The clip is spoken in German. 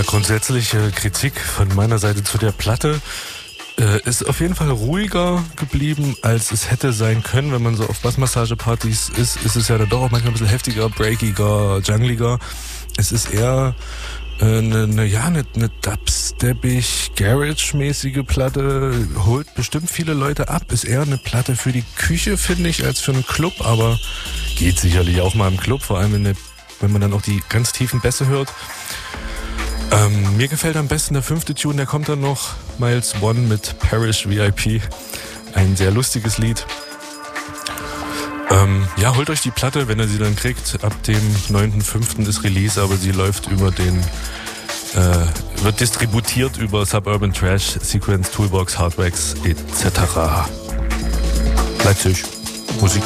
Ja, grundsätzliche Kritik von meiner Seite zu der Platte ist auf jeden Fall ruhiger geblieben, als es hätte sein können, wenn man so auf Bassmassagepartys ist. Ist es ja dann doch auch manchmal ein bisschen heftiger, breakiger, jungliger. Es ist eher eine dubsteppig, garage-mäßige Platte, holt bestimmt viele Leute ab. Ist eher eine Platte für die Küche, finde ich, als für einen Club, aber geht sicherlich auch mal im Club, vor allem wenn man dann auch die ganz tiefen Bässe hört. Mir gefällt am besten der 5. Tune, der kommt dann noch, Miles One mit Parish VIP. Ein sehr lustiges Lied. Ja, holt euch die Platte, wenn ihr sie dann kriegt. Ab dem 9.5. ist Release, aber sie läuft wird distributiert über Suburban Trash, Sequence, Toolbox, Hardwax etc. Leipzig. Musik.